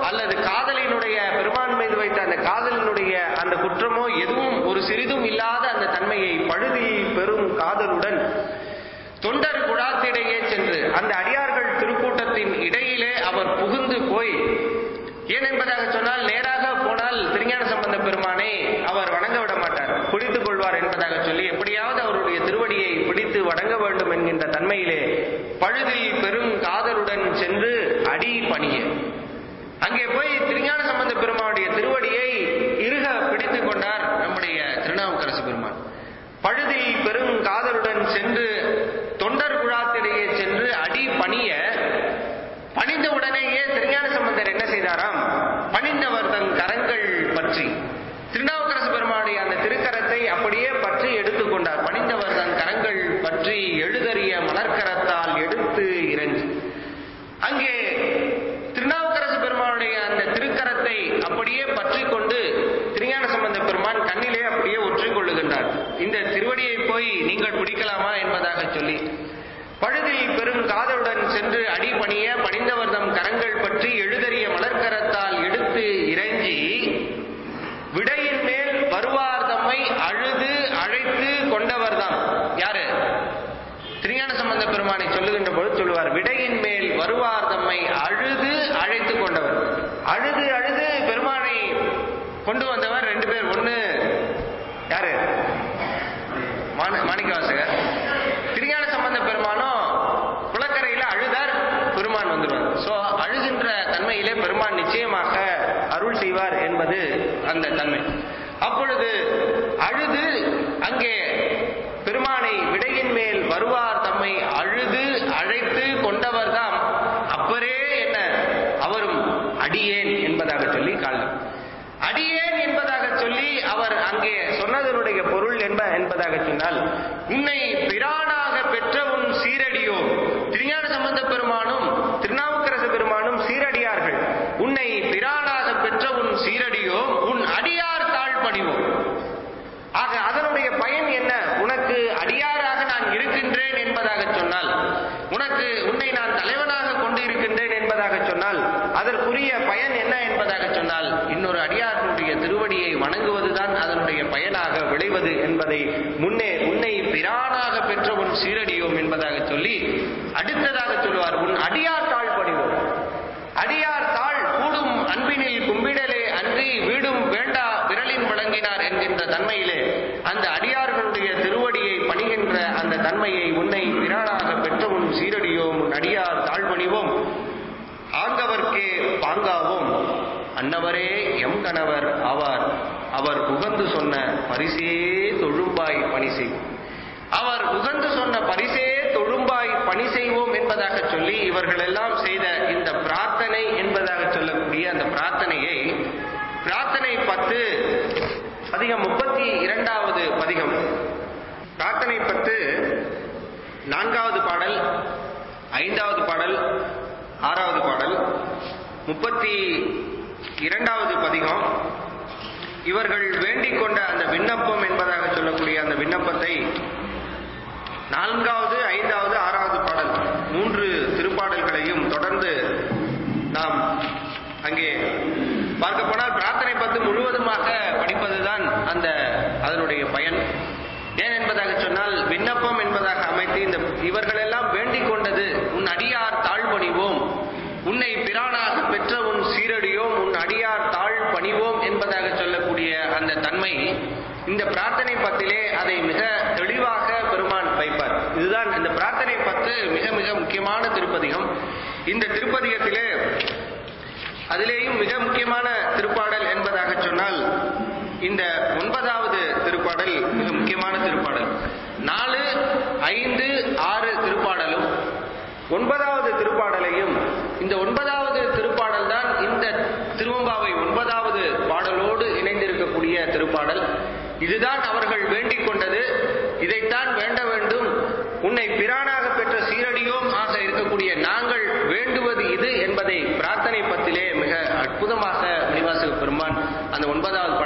அல்லது காதலினுடைய பெருமான் மீது வைத்த அந்த காதலினுடைய அந்த குற்றமோ எதுவும் ஒரு சிறிதும் இல்லாத அந்த தன்மையை பழுதி பெரும் காதலுடன் தொண்டர் குழாத்திடையே சென்று அந்த அடியார்கள் திருக்கூட்டத்தின் இடையிலே அவர் புகுந்து போய், ஏன் என்பதாக சொன்னால் நேராக போனால் திருஞான சம்பந்த பெருமானை அவர் வணங்க விட மாட்டார், பிடித்துக் கொள்வார் என்பதாக சொல்லி எப்படியாவது அவருடைய திருவடியை பிடித்து வணங்க வேண்டும் என்கின்ற தன்மையிலே பழுதில் பெரும் காதலுடன் சென்று அடி பணிய அங்கே போய் திருஞான சம்பந்த பெருமானுடைய திருவடியை இறுக பிடித்துக் கொண்டார் நம்முடைய திருநாவுக்கரசு பெருமான். பழுதில் பெரும் காதலுடன் சென்று தொண்டர் குழாத்திடையே சென்று அடி பணிய, பணிந்த உடனேயே திருஞான சம்பந்தர் என்ன செய்தாராம், பணிந்தவர் தன் கரங்கள் பற்றி திருநாவுக்கரசு பெருமானுடைய அந்த திருக்கரத்தை அப்படியே பற்றி எடுத்துக்கொண்டார். பணிந்தவர் தன் கரங்கள் பற்றி எழுதறிய மலர்கரத்தால் எடுத்து இறைஞ்சி, அங்கே திருநாவுக்கரசு பெருமானுடைய அந்த திருக்கரத்தை அப்படியே பற்றி கொண்டு திருஞான சம்பந்த பெருமான் கண்ணிலே அப்படியே ஒற்றிக் கொள்ளுகின்றார். இந்த திருவடியை போய் நீங்கள் பிடிக்கலாமா என்பதாக சொல்லி பழுதில் பெரும் காதலுடன் சென்று அடி பணிய, பணிந்தவர் தம் கரங்கள் பற்றி எழுதறிய மலர்கரத்தால் எடுத்து இறைஞ்சி, விடையின் மேல் வருவார் தம்மை அழுது அழைத்து கொண்டவர்தாம். யாரு? திருஞான சம்பந்த பெருமானை சொல்லுகின்ற பொழுது சொல்லுவார், விடையின் மேல் வருவார் தம்மை அழுது அழைத்து கொண்டவர். அழுது அழுது பெருமானை கொண்டு வந்தவர் ரெண்டு பேர். ஒண்ணு யாரு? மாணிக்கவாசகர். திருஞான சம்பந்த பெருமானும் குளக்கரையில அழுதார், பெருமான் வந்துடுவார். சோ அழுகின்ற தன்மையிலே பெருமான் நிச்சயமாக அருள் செய்வார் என்பது அந்த தன்மை. அப்பொழுது அழுது அங்கே பெருமானை விடையின் மேல் வருவார் தம்மை அழுது அழைத்து கொண்டவர்தாம் அப்பரே என்ன அவரும் அடியேன் என்பதாக சொல்லி காலம் அடியேன் என்பதாக சொல்லி அவர் அங்கே சொன்னதனுடைய பொருள் என்பதாக சொன்னால், உன்னை பிரானாக பெற்ற உன் சீரடியோ, திருஞான சம்பந்த பெருமானும் திருநாவுக்கரசு பெருமானும் சீரடியார்கள், உன்னை பிரானாக பெற்ற உன் சீரடியோ உன் அடியார் தாழ் பணிவோம். ஆக அதனுடைய பயன் என்ன? உனக்கு அடியாராக நான் இருக்கின்றேன் என்பதாக சொன்னால், உன்னை நான் தலைவனாக கொண்டு இருக்கின்றேன் என்பதாக சொன்னால் அதற்குரிய பயன் என்ன என்பதாக சொன்னால், இன்னொரு அடியார்களுடைய திருவடியை வணங்குவதுதான் அதனுடைய பயனாக விளைவது என்பதை முன்னே உன்னை பிரானாக பெற்ற உன் சீரடியோம் என்பதாக சொல்லி அடுத்ததாக சொல்லுவார், உன் அடியார் தாழ் பணிவோம். அடியார் தாழ் கூடும் அன்பினில் கும்பிடலே அன்றி வீடும் வேண்டா விரலின் வழங்கினார் என்கின்ற தன்மையிலே அந்த அடியார்களுடைய திருவடியை பணிகின்ற அந்த தன்மையை உன்னை பிரானாக பெற்ற உன் சீரடியோம் உன் அடியார் தாழ்பணிவோம், ஆங்கவர்க்கே பாங்காவோம், அன்னவரே எம் கணவர் ஆவார், அவர் உகந்து சொன்ன பரிசே தொழும்பாய் பணி செய்வோம். அவர் உகந்து சொன்ன பரிசே தொழும்பாய் பணி செய்வோம் என்பதாக சொல்லி இவர்கள் எல்லாம் செய்த இந்த பிரார்த்தனை என்பதாக சொல்லக்கூடிய அந்த பிரார்த்தனையை பிரார்த்தனை 10 பதிகம் 32வது பதிகம், பிரார்த்தனை 10 4வது பாடல், 5வது பாடல், 6வது பாடல், 32வது பதிகம், இவர்கள் வேண்டிக் கொண்ட அந்த விண்ணப்பம் என்பதாக சொல்லக்கூடிய அந்த விண்ணப்பத்தை 4வது 5வது 6வது பாடல் 3 திருப்பாடல்களையும் தொடர்ந்து நாம் அங்கே பார்க்க போனால் பிரார்த்தனை 10 முழுவதுமாக படிப்பதுதான் அதனுடைய பயன். ஏன் என்பதாக சொன்னால், விண்ணப்பம் என்பதாக அமைத்து இந்த இவர்களெல்லாம் வேண்டிக் கொண்டது உன் அடியார் தாழ் பணிவோம், உன்னை பிரானாக பெற்ற உன் சீரடியோம் உன் அடியார் தாழ் பணிவோம் என்பதாக சொல்லக்கூடிய அந்த தன்மை இந்த பிரார்த்தனை 10 அதை மிக தெளிவாக பெருமான் வைப்பார். இதுதான் இந்த பிரார்த்தனை 10 மிக மிக முக்கியமான திருப்பதிகம். இந்த திருப்பதிகத்திலே அதிலேயும் மிக முக்கியமான திருப்பாடல் என்பதாக சொன்னால் இந்த 9வது திருப்பாடல் மிக முக்கியமான திருப்பாடல். 4, 5, 6 திருப்பாடலும் 9வது திருப்பாடலையும், இந்த 9வது திருப்பாடல் தான் இந்த திருவம்பாவை 9வது பாடலோடு இணைந்திருக்கக்கூடிய திருப்பாடல். இதுதான் அவர்கள் வேண்டிக் கொண்டது, இதைத்தான் வேண்ட வேண்டும், உன்னை பிரானாக பெற்ற சீரடியோம் ஆக இருக்கக்கூடிய நாங்கள் வேண்டுவது இது என்பதை பிரார்த்தனை 10 மிக அற்புதமாக மணிவாசக பெருமான் அந்த 9வது